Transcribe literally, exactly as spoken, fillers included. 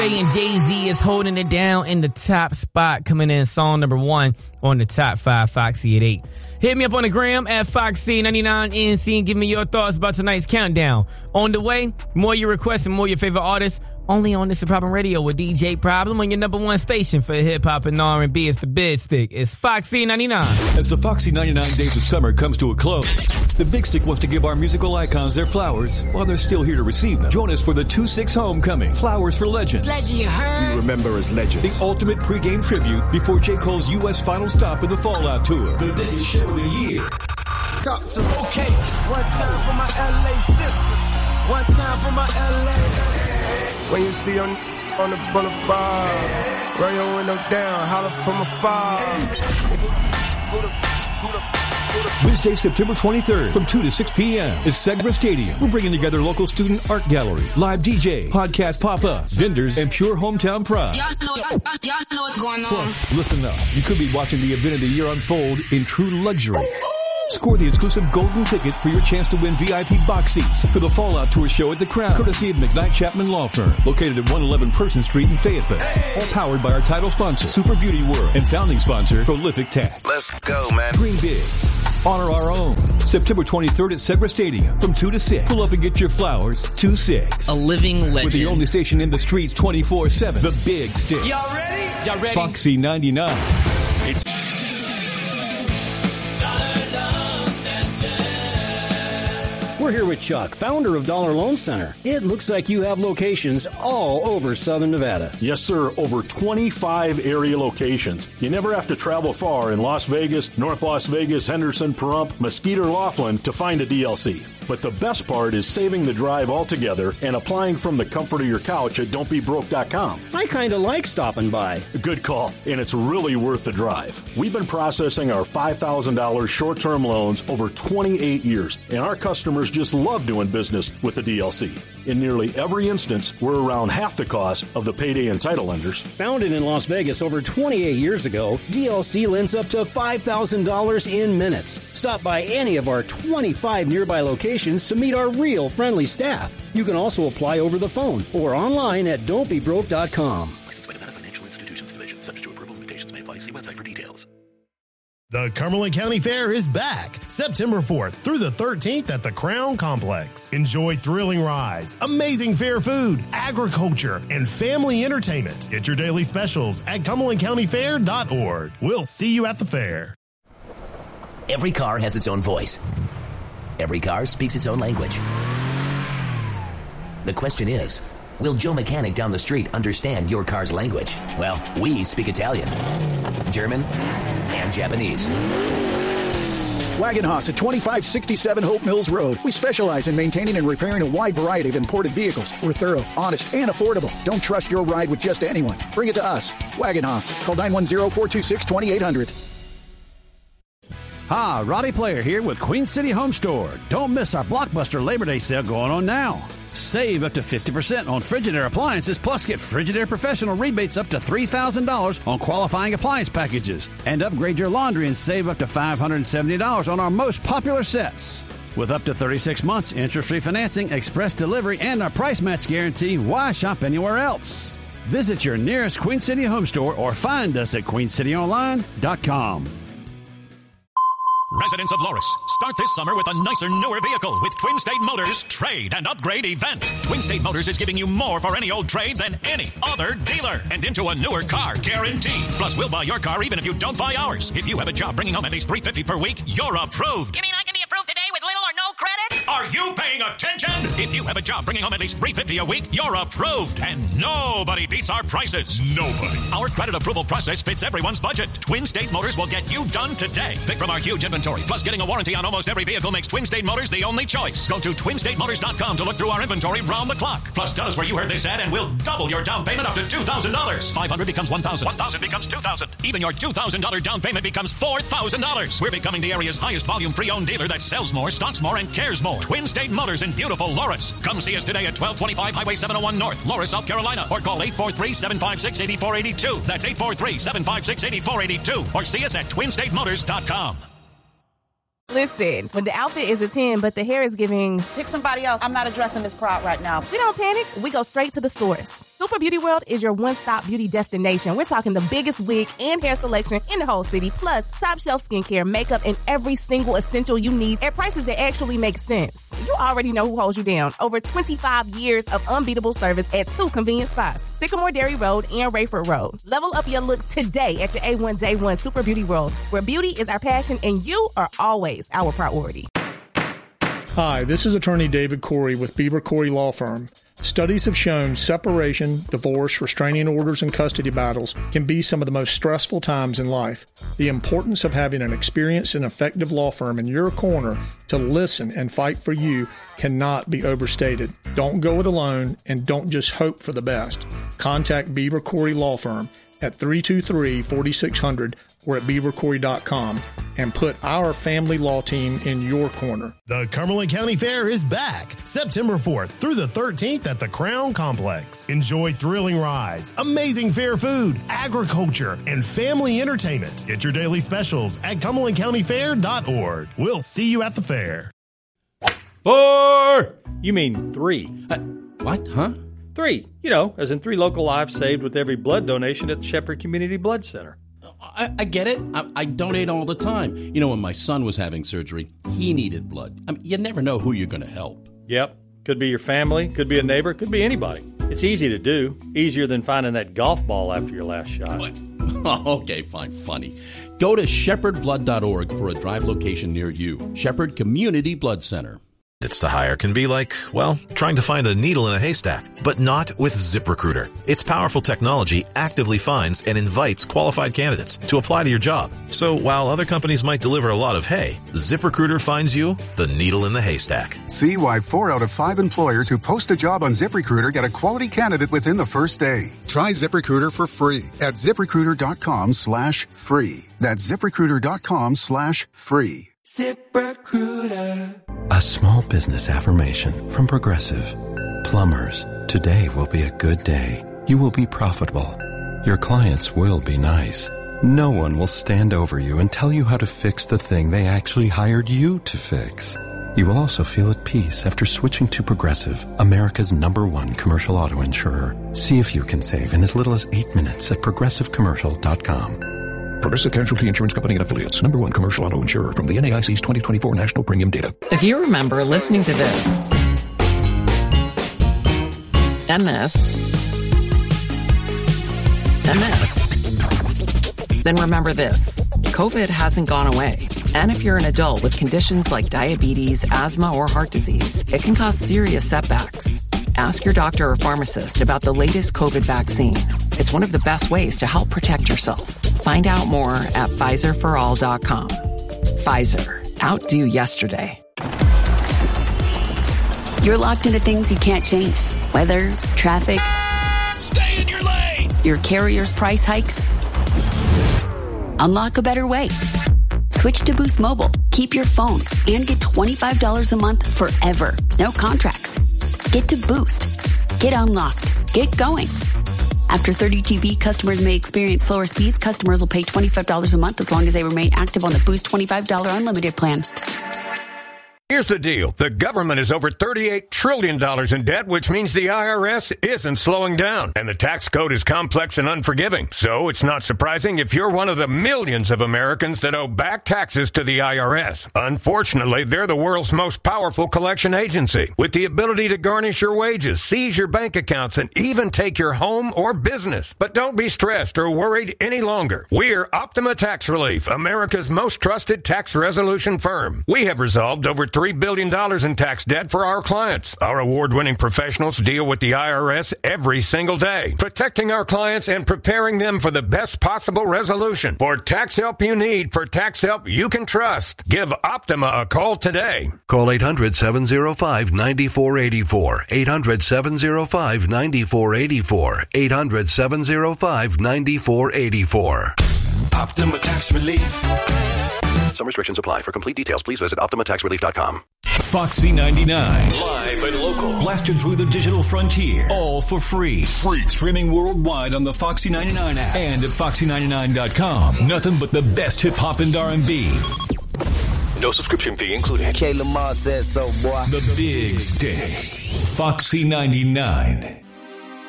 And Jay-Z is holding it down in the top spot, coming in song number one on the top five Foxy at eight. Hit me up on the gram at Foxy ninety-nine N C and give me your thoughts about tonight's countdown. On the way, more your requests and more your favorite artists, only on This Is Problem Radio with D J Problem on your number one station for hip-hop and R and B. It's the Big Stick. It's Foxy ninety-nine. As the Foxy ninety-nine Days of Summer comes to a close, the Big Stick wants to give our musical icons their flowers while they're still here to receive them. Join us for the two six Homecoming, Flowers for Legend. Legend, you heard? We remember as legends. The ultimate pregame tribute before J. Cole's U S final stop of the Fallout Tour. The biggest show of the year. Talk to me. Okay, one time for my L A sisters. One time for my L A. When you see on, on the boulevard, roll your window down, holler from afar. Wednesday, September twenty-third, from two to six p.m. is Segra Stadium. We're bringing together local student art gallery, live D J, podcast pop-ups, vendors, and pure hometown pride. Y'all know, y'all know what's going on. Plus, listen up. You could be watching the event of the year unfold in true luxury. Score the exclusive golden ticket for your chance to win V I P box seats for the Fallout Tour show at the Crown, courtesy of McKnight Chapman Law Firm, located at one eleven Person Street in Fayetteville. All powered by our title sponsor, Super Beauty World, and founding sponsor, Prolific Tag. Let's go, man. Dream big. Honor our own. September twenty-third at Segra Stadium from two to six. Pull up and get your flowers. two six. A living legend. With the only station in the streets twenty-four seven. The Big Stick. Y'all ready? Y'all ready? Foxy ninety-nine. It's We're here with Chuck, founder of Dollar Loan Center. It looks like you have locations all over Southern Nevada. Yes, sir. Over twenty-five area locations. You never have to travel far in Las Vegas, North Las Vegas, Henderson, Pahrump, Mesquite, or Laughlin to find a D L C. But the best part is saving the drive altogether and applying from the comfort of your couch at don't be broke dot com. I kind of like stopping by. Good call, and it's really worth the drive. We've been processing our five thousand dollars short-term loans over twenty-eight years, and our customers just love doing business with the D L C. In nearly every instance, we're around half the cost of the payday and title lenders. Founded in Las Vegas over twenty-eight years ago, D L C lends up to five thousand dollars in minutes. Stop by any of our twenty-five nearby locations to meet our real friendly staff. You can also apply over the phone or online at don't be broke dot com. Licensed by Nevada Financial Institutions Division. Subject to approval. Limitations may apply. See website for details. The Cumberland County Fair is back September fourth through the thirteenth at the Crown Complex. Enjoy thrilling rides, amazing fair food, agriculture, and family entertainment. Get your daily specials at cumberland county fair dot org. We'll see you at the fair. Every car has its own voice. Every car speaks its own language. The question is, will Joe Mechanic down the street understand your car's language? Well, we speak Italian, German, and Japanese. Wagon Haas at twenty-five sixty-seven Hope Mills Road. We specialize in maintaining and repairing a wide variety of imported vehicles. We're thorough, honest, and affordable. Don't trust your ride with just anyone. Bring it to us. Wagon Haas. Call nine one zero, four two six, two eight zero zero. Hi, Roddy Player here with Queen City Home Store. Don't miss our blockbuster Labor Day sale going on now. Save up to fifty percent on Frigidaire appliances, plus get Frigidaire Professional rebates up to three thousand dollars on qualifying appliance packages. And upgrade your laundry and save up to five hundred seventy dollars on our most popular sets. With up to thirty-six months, interest-free financing, express delivery, and our price match guarantee, why shop anywhere else? Visit your nearest Queen City Home Store or find us at queen city online dot com. Residents of Loris, start this summer with a nicer, newer vehicle with Twin State Motors Trade and Upgrade Event. Twin State Motors is giving you more for any old trade than any other dealer. And into a newer car, guaranteed. Plus, we'll buy your car even if you don't buy ours. If you have a job bringing home at least three hundred fifty dollars per week, you're approved. You mean I can be approved today with little or no credit? Are you paying attention? If you have a job bringing home at least three hundred fifty dollars a week, you're approved. And nobody beats our prices. Nobody. Our credit approval process fits everyone's budget. Twin State Motors will get you done today. Pick from our huge inventory. Plus, getting a warranty on almost every vehicle makes Twin State Motors the only choice. Go to twin state motors dot com to look through our inventory round the clock. Plus, tell us where you heard this ad and we'll double your down payment up to two thousand dollars. five hundred dollars becomes one thousand dollars. one thousand dollars becomes two thousand dollars. Even your two thousand dollars down payment becomes four thousand dollars. We're becoming the area's highest volume pre-owned dealer that sells more, stocks more, and cares more. Twin State Motors in beautiful Loris. Come see us today at twelve twenty-five Highway seven oh one North, Loris, South Carolina. Or call eight four three, seven five six, eight four eight two. That's eight four three, seven five six, eight four eight two. Or see us at twin state motors dot com. Listen, when the outfit is a ten, but the hair is giving... Pick somebody else. I'm not addressing this crowd right now. We don't panic. We go straight to the source. Super Beauty World is your one-stop beauty destination. We're talking the biggest wig and hair selection in the whole city, plus top shelf skincare, makeup, and every single essential you need at prices that actually make sense. You already know who holds you down. Over twenty-five years of unbeatable service at two convenient spots, Sycamore Dairy Road and Rayford Road. Level up your look today at your A one Day One Super Beauty World, where beauty is our passion and you are always our priority. Hi, this is attorney David Corey with Beaver Corey Law Firm. Studies have shown separation, divorce, restraining orders, and custody battles can be some of the most stressful times in life. The importance of having an experienced and effective law firm in your corner to listen and fight for you cannot be overstated. Don't go it alone, and don't just hope for the best. Contact Beaver Corey Law Firm at three two three, four six zero zero or at beaver corey dot com and put our family law team in your corner. The Cumberland County Fair is back September fourth through the thirteenth at the Crown Complex. Enjoy thrilling rides, amazing fair food, agriculture, and family entertainment. Get your daily specials at cumberland county fair dot org. We'll see you at the fair. Four! You mean three. Uh, what, huh? Three. You know, as in three local lives saved with every blood donation at the Shepherd Community Blood Center. I, I get it. I, I donate all the time. You know, when my son was having surgery, he needed blood. I mean, you never know who you're going to help. Yep. Could be your family, could be a neighbor, could be anybody. It's easy to do. Easier than finding that golf ball after your last shot. What? Oh, okay, fine, funny. Go to shepherd blood dot org for a drive location near you. Shepherd Community Blood Center. It's to hire can be like, well, trying to find a needle in a haystack, but not with ZipRecruiter. Its powerful technology actively finds and invites qualified candidates to apply to your job. So while other companies might deliver a lot of hay, ZipRecruiter finds you the needle in the haystack. See why four out of five employers who post a job on ZipRecruiter get a quality candidate within the first day. Try ZipRecruiter for free at ZipRecruiter.com slash free. That's ZipRecruiter.com slash free. ZipRecruiter. A small business affirmation from Progressive. Plumbers, today will be a good day. You will be profitable. Your clients will be nice. No one will stand over you and tell you how to fix the thing they actually hired you to fix. You will also feel at peace after switching to Progressive, America's number one commercial auto insurer. See if you can save in as little as eight minutes at progressive commercial dot com. Progressive Casualty Insurance Company and Affiliates. Number one commercial auto insurer from the N A I C's twenty twenty-four National Premium Data. If you remember listening to this and this and this, then remember this. COVID hasn't gone away. And if you're an adult with conditions like diabetes, asthma, or heart disease, it can cause serious setbacks. Ask your doctor or pharmacist about the latest COVID vaccine. It's one of the best ways to help protect yourself. Find out more at Pfizer for all dot com. Pfizer. Outdo yesterday. You're locked into things you can't change. Weather, traffic. Stay in your lane! Your carrier's price hikes. Unlock a better way. Switch to Boost Mobile. Keep your phone and get twenty-five dollars a month forever. No contracts. Get to Boost. Get unlocked. Get going. After thirty G B, customers may experience slower speeds. Customers will pay twenty-five dollars a month as long as they remain active on the Boost twenty-five dollars unlimited plan. Here's the deal. The government is over thirty-eight trillion dollars in debt, which means the I R S isn't slowing down. And the tax code is complex and unforgiving. So it's not surprising if you're one of the millions of Americans that owe back taxes to the I R S. Unfortunately, they're the world's most powerful collection agency, with the ability to garnish your wages, seize your bank accounts, and even take your home or business. But don't be stressed or worried any longer. We're Optima Tax Relief, America's most trusted tax resolution firm. We have resolved over three billion dollars in tax debt for our clients. Our award-winning professionals deal with the I R S every single day, protecting our clients and preparing them for the best possible resolution. For tax help you need, for tax help you can trust, give Optima a call today. Call eight hundred, seven oh five, nine four eight four. eight hundred, seven oh five, nine four eight four. eight hundred, seven oh five, nine four eight four. Optima Tax Relief. Some restrictions apply. For complete details, please visit optima tax relief dot com. Foxy ninety-nine. Live and local. Blasted through the digital frontier. All for free. Free. Streaming worldwide on the Foxy ninety-nine app and at foxy ninety-nine dot com. Nothing but the best hip-hop and R and B. No subscription fee included. K. Lamar says so, boy. The Big Stay. Foxy ninety-nine.